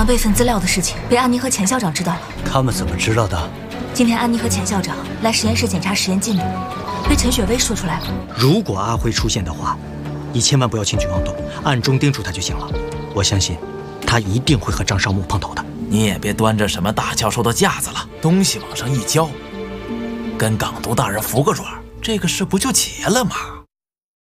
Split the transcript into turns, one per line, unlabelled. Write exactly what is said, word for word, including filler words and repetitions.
们备份资料的事情被安妮和钱校长知道了。
他们怎么知道的？
今天安妮和钱校长来实验室检查实验进度，被陈雪薇说出来了。
如果阿辉出现的话，你千万不要轻举妄动，暗中叮嘱他就行了。我相信，他一定会和张少木碰头的。
你也别端着什么大教授的架子了，东西往上一交，跟港督大人服个软，这个事不就结了吗？